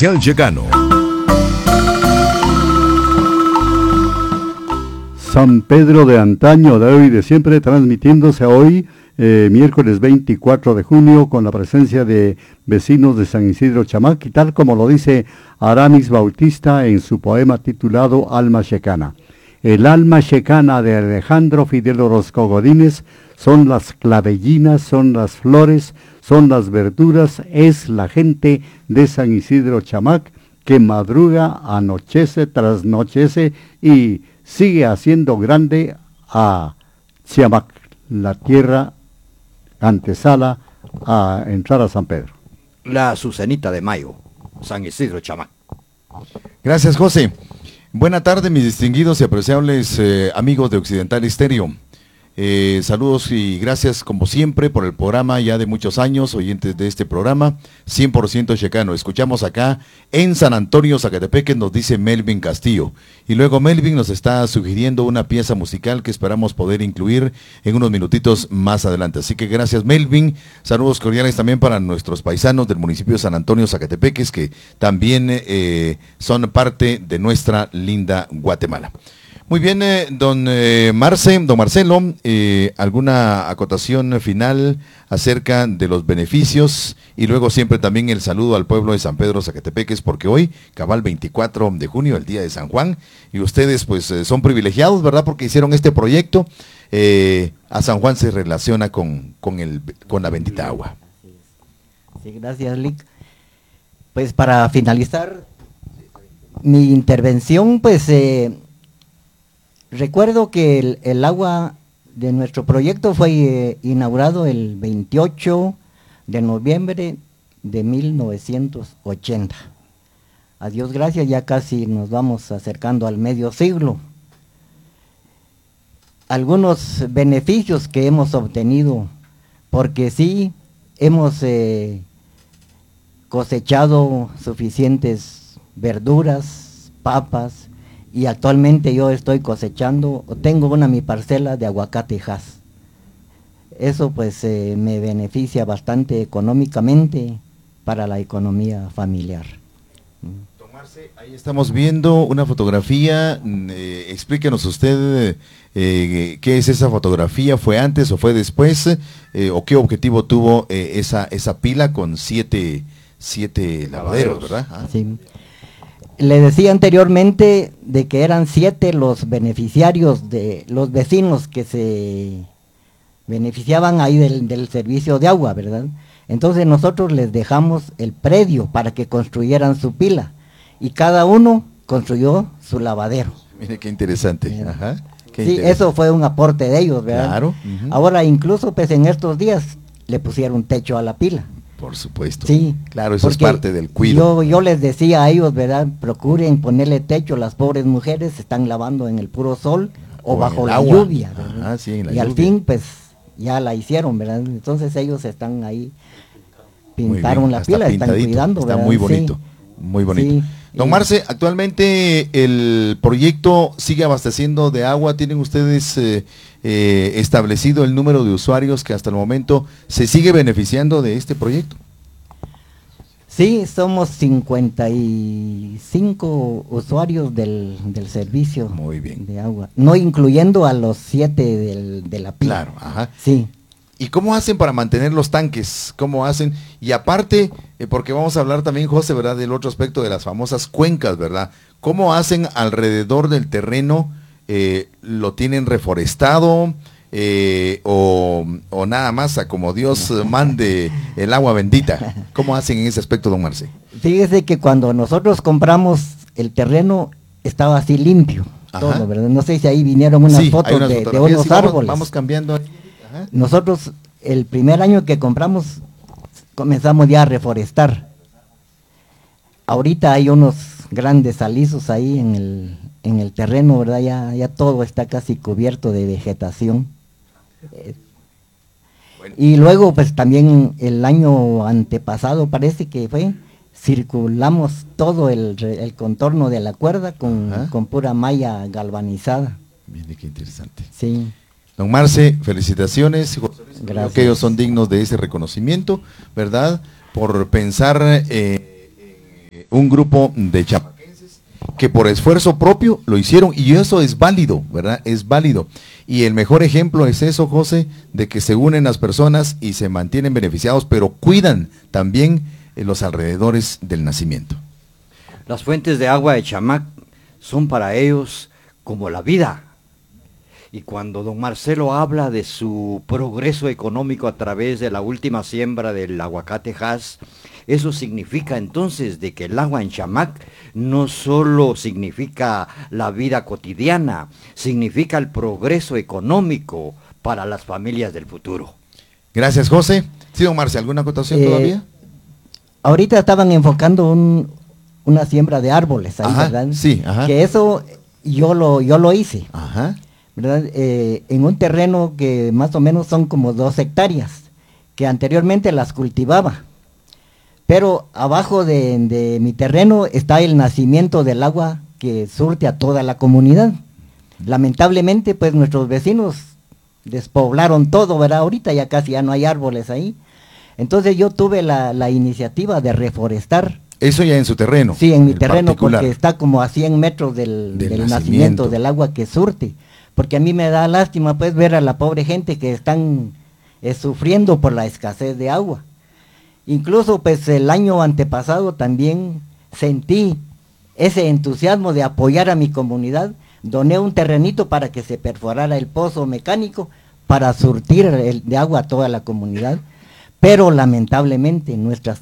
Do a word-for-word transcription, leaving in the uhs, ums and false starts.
Checano. San Pedro de antaño, de hoy, de siempre, transmitiéndose hoy, eh, miércoles veinticuatro de junio, con la presencia de vecinos de San Isidro Chamac, y tal como lo dice Aramis Bautista en su poema titulado Alma Checana. El alma checana de Alejandro Fidel Orozco Godínez son las clavellinas, son las flores, son las verduras, es la gente de San Isidro Chamac que madruga, anochece, trasnochece y sigue haciendo grande a Chamac, la tierra antesala a entrar a San Pedro. La Azucenita de Mayo, San Isidro Chamac. Gracias, José. Buena tarde, mis distinguidos y apreciables eh, amigos de Occidental Estéreo. Eh, saludos y gracias como siempre por el programa ya de muchos años, oyentes de este programa, cien por ciento checano. Escuchamos acá en San Antonio, Zacatepeque, nos dice Melvin Castillo. Y luego Melvin nos está sugiriendo una pieza musical que esperamos poder incluir en unos minutitos más adelante. Así que gracias, Melvin. Saludos cordiales también para nuestros paisanos del municipio de San Antonio, Zacatepeques, que también eh, son parte de nuestra linda Guatemala. Muy bien, eh, don eh, Marce, don Marcelo, eh, ¿alguna acotación final acerca de los beneficios? Y luego siempre también el saludo al pueblo de San Pedro Zacatepeques, porque hoy, cabal veinticuatro de junio, el día de San Juan, y ustedes pues eh, son privilegiados, ¿verdad? Porque hicieron este proyecto. Eh, a San Juan se relaciona con, con, el, con la bendita agua. Sí, gracias, Lic. Pues para finalizar mi intervención, pues... Eh, Recuerdo que el, el agua de nuestro proyecto fue eh, inaugurado el veintiocho de noviembre de mil novecientos ochenta. A Dios gracias, ya casi nos vamos acercando al medio siglo. Algunos beneficios que hemos obtenido, porque sí hemos eh, cosechado suficientes verduras, papas, y actualmente yo estoy cosechando, o tengo una mi parcela de aguacatejas. Eso pues eh, me beneficia bastante económicamente para la economía familiar. Don Marce, ahí estamos viendo una fotografía, eh, explíquenos usted eh, qué es esa fotografía, ¿fue antes o fue después? Eh, ¿O qué objetivo tuvo eh, esa, esa pila con siete, siete lavaderos, verdad? Ah. Sí. Le decía anteriormente de que eran siete los beneficiarios, de los vecinos que se beneficiaban ahí del, del servicio de agua, ¿verdad? Entonces nosotros les dejamos el predio para que construyeran su pila y cada uno construyó su lavadero. Mire qué interesante. Ajá, qué sí, interesante. Eso fue un aporte de ellos, ¿verdad? Claro. Uh-huh. Ahora incluso pues en estos días le pusieron techo a la pila. Por supuesto. Sí. Claro, eso es parte del cuidado. Yo, yo les decía a ellos, ¿verdad? Procuren ponerle techo, las pobres mujeres se están lavando en el puro sol o, o bajo la agua. lluvia, ¿verdad? Ajá, sí, en la y lluvia. al fin, pues, ya la hicieron, ¿verdad? Entonces ellos están ahí, pintaron la pila, están cuidando, ¿verdad? Está muy bonito, sí. Muy bonito. Sí. Don Marce, actualmente el proyecto sigue abasteciendo de agua. ¿Tienen ustedes eh, eh, establecido el número de usuarios que hasta el momento se sigue beneficiando de este proyecto? Sí, somos cincuenta y cinco usuarios del, del servicio Muy bien. de agua, no incluyendo a los siete del, de la pila. Claro, ajá. Sí. ¿Y cómo hacen para mantener los tanques? ¿Cómo hacen? Y aparte, eh, porque vamos a hablar también, José, ¿verdad?, del otro aspecto de las famosas cuencas, ¿verdad? ¿Cómo hacen alrededor del terreno? Eh, ¿Lo tienen reforestado? Eh, o, o nada más a como Dios mande el agua bendita. ¿Cómo hacen en ese aspecto, don Marce? Fíjese que cuando nosotros compramos el terreno estaba así limpio, Ajá. todo, ¿verdad? No sé si ahí vinieron unas sí, fotos unas de, de unos sí, árboles. Vamos, vamos cambiando. Ajá. Nosotros el primer año que compramos comenzamos ya a reforestar. Ahorita hay unos grandes alisos ahí en el, en el terreno, ¿verdad? Ya, ya todo está casi cubierto de vegetación. Eh, bueno. Y luego pues también el año antepasado parece que fue, circulamos todo el, el contorno de la cuerda con, con pura malla galvanizada. Mire qué interesante. Sí. Don Marce, felicitaciones. Gracias. Creo que ellos son dignos de ese reconocimiento, ¿verdad? Por pensar eh, un grupo de chamaquenses que por esfuerzo propio lo hicieron, y eso es válido, ¿verdad? Es válido. Y el mejor ejemplo es eso, José, de que se unen las personas y se mantienen beneficiados, pero cuidan también eh, los alrededores del nacimiento. Las fuentes de agua de Chamac son para ellos como la vida. Y cuando don Marcelo habla de su progreso económico a través de la última siembra del aguacate Hass, eso significa entonces de que el agua en Chamac no solo significa la vida cotidiana, significa el progreso económico para las familias del futuro. Gracias, José. Sí, don Marcelo, ¿alguna acotación Eh, todavía? Ahorita estaban enfocando un, una siembra de árboles ahí, Ajá, ¿verdad? sí, ajá. Que eso yo lo, yo lo hice, Ajá. ¿verdad? Eh, en un terreno que más o menos son como dos hectáreas, que anteriormente las cultivaba. Pero abajo de, de mi terreno está el nacimiento del agua que surte a toda la comunidad. Lamentablemente, pues nuestros vecinos despoblaron todo, ¿verdad? Ahorita ya casi ya no hay árboles ahí. Entonces yo tuve la, la iniciativa de reforestar. Eso ya en su terreno. Sí, en mi el terreno, particular. porque está como a cien metros del, Del del nacimiento. nacimiento del agua que surte. Porque a mí me da lástima pues ver a la pobre gente que están eh, sufriendo por la escasez de agua. Incluso pues el año antepasado también sentí ese entusiasmo de apoyar a mi comunidad. Doné un terrenito para que se perforara el pozo mecánico para surtir el, de agua a toda la comunidad. Pero lamentablemente nuestras